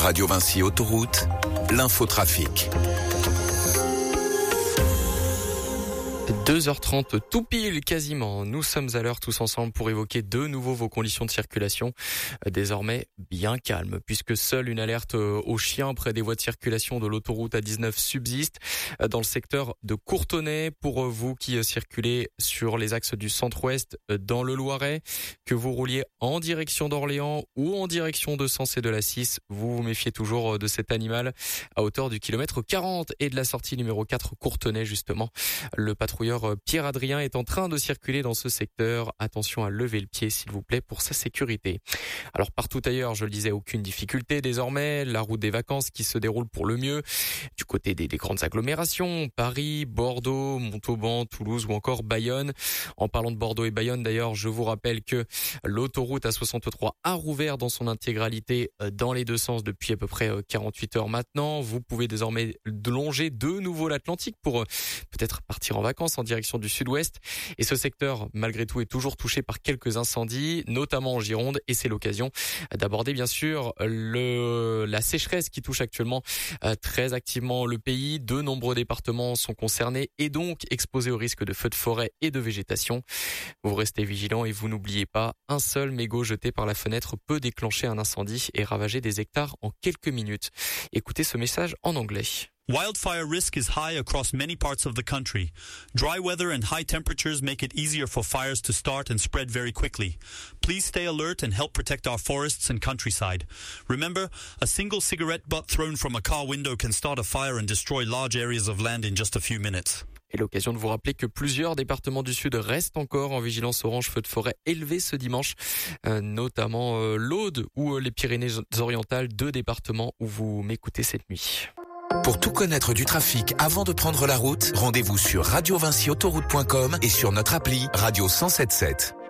Radio Vinci Autoroute, l'infotrafic. 2h30 tout pile quasiment. Nous sommes à l'heure tous ensemble pour évoquer de nouveau vos conditions de circulation. Désormais bien calme puisque seule une alerte aux chiens près des voies de circulation de l'autoroute A19 subsiste dans le secteur de Courtenay. Pour vous qui circulez sur les axes du centre-ouest dans le Loiret, que vous rouliez en direction d'Orléans ou en direction de Sens et de la 6, vous vous méfiez toujours de cet animal à hauteur du kilomètre 40 et de la sortie numéro 4 Courtenay justement. Le patrouilleur Pierre-Adrien est en train de circuler dans ce secteur. Attention à lever le pied s'il vous plaît pour sa sécurité. Alors partout ailleurs, je le disais, aucune difficulté désormais. La route des vacances qui se déroule pour le mieux du côté des grandes agglomérations, Paris, Bordeaux, Montauban, Toulouse ou encore Bayonne. En parlant de Bordeaux et Bayonne d'ailleurs, je vous rappelle que l'autoroute A63 a rouvert dans son intégralité dans les deux sens depuis à peu près 48 heures maintenant. Vous pouvez désormais longer de nouveau l'Atlantique pour peut-être partir en vacances en direction du sud-ouest. Et ce secteur, malgré tout, est toujours touché par quelques incendies, notamment en Gironde. Et c'est l'occasion d'aborder, bien sûr, la sécheresse qui touche actuellement très activement le pays. De nombreux départements sont concernés et donc exposés au risque de feux de forêt et de végétation. Vous restez vigilants et vous n'oubliez pas, un seul mégot jeté par la fenêtre peut déclencher un incendie et ravager des hectares en quelques minutes. Écoutez ce message en anglais. Wildfire risk is high across many parts of the country. Dry weather and high temperatures make it easier for fires to start and spread very quickly. Please stay alert and help protect our forests and countryside. Remember, a single cigarette butt thrown from a car window can start a fire and destroy large areas of land in just a few minutes. Et l'occasion de vous rappeler que plusieurs départements du Sud restent encore en vigilance orange feu de forêt élevé ce dimanche, notamment l'Aude ou les Pyrénées-Orientales, deux départements où vous m'écoutez cette nuit. Pour tout connaître du trafic avant de prendre la route, rendez-vous sur radiovinciautoroute.com et sur notre appli Radio 107.7.